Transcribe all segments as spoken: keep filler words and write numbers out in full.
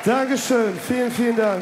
Dankeschön, vielen, vielen Dank.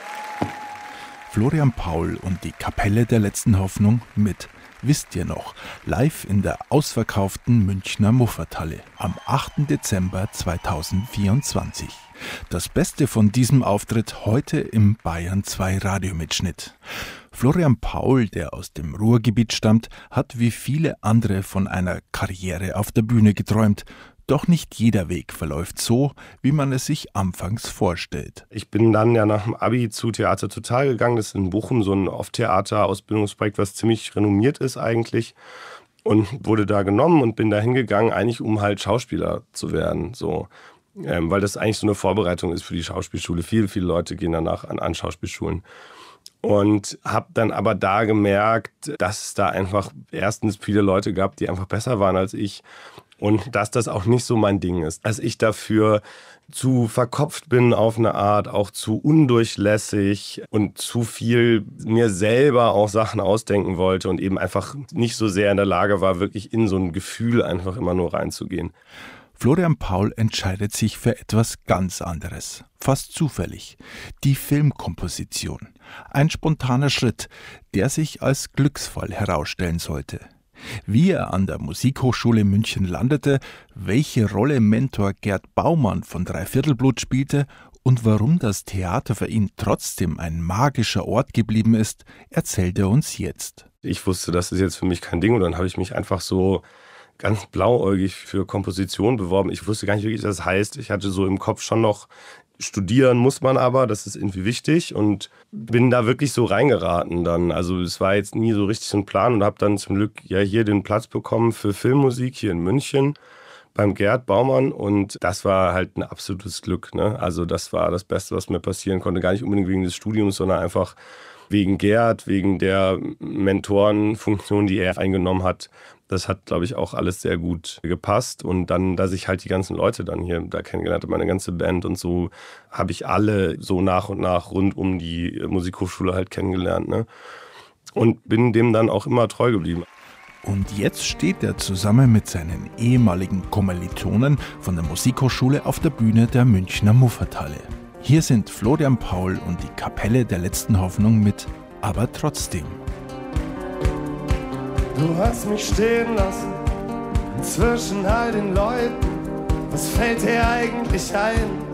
Florian Paul und die Kapelle der letzten Hoffnung mit Wisst ihr noch? Live in der ausverkauften Münchner Muffathalle am achten Dezember zweitausendvierundzwanzig. Das Beste von diesem Auftritt heute im Bayern zwei Radiomitschnitt. Florian Paul, der aus dem Ruhrgebiet stammt, hat wie viele andere von einer Karriere auf der Bühne geträumt. Doch nicht jeder Weg verläuft so, wie man es sich anfangs vorstellt. Ich bin dann ja nach dem Abi zu Theater Total gegangen. Das ist in Bochum so ein Off-Theater-Ausbildungsprojekt, was ziemlich renommiert ist eigentlich. Und wurde da genommen und bin da hingegangen, eigentlich um halt Schauspieler zu werden. So. Ähm, weil das eigentlich so eine Vorbereitung ist für die Schauspielschule. Viele, viele Leute gehen danach an, an Schauspielschulen. Und habe dann aber da gemerkt, dass es da einfach erstens viele Leute gab, die einfach besser waren als ich. Und dass das auch nicht so mein Ding ist. Dass ich dafür zu verkopft bin auf eine Art, auch zu undurchlässig und zu viel mir selber auch Sachen ausdenken wollte und eben einfach nicht so sehr in der Lage war, wirklich in so ein Gefühl einfach immer nur reinzugehen. Florian Paul entscheidet sich für etwas ganz anderes, fast zufällig, die Filmkomposition. Ein spontaner Schritt, der sich als Glücksfall herausstellen sollte. Wie er an der Musikhochschule München landete, welche Rolle Mentor Gerd Baumann von Dreiviertelblut spielte und warum das Theater für ihn trotzdem ein magischer Ort geblieben ist, erzählt er uns jetzt. Ich wusste, das ist jetzt für mich kein Ding und dann habe ich mich einfach so ganz blauäugig für Komposition beworben. Ich wusste gar nicht wirklich, was das heißt. Ich hatte so im Kopf schon noch, studieren muss man aber, das ist irgendwie wichtig und bin da wirklich so reingeraten dann. Also es war jetzt nie so richtig so ein Plan und habe dann zum Glück ja hier den Platz bekommen für Filmmusik hier in München beim Gerd Baumann und das war halt ein absolutes Glück, ne? Also das war das Beste, was mir passieren konnte. Gar nicht unbedingt wegen des Studiums, sondern einfach wegen Gerd, wegen der Mentorenfunktion, die er eingenommen hat. Das hat, glaube ich, auch alles sehr gut gepasst. Und dann, dass ich halt die ganzen Leute dann hier da kennengelernt habe, meine ganze Band und so, habe ich alle so nach und nach rund um die Musikhochschule halt kennengelernt, ne? Und bin dem dann auch immer treu geblieben. Und jetzt steht er zusammen mit seinen ehemaligen Kommilitonen von der Musikhochschule auf der Bühne der Münchner Muffathalle. Hier sind Florian Paul und die Kapelle der letzten Hoffnung mit Aber trotzdem. Du hast mich stehen lassen, zwischen all den Leuten. Was fällt dir eigentlich ein?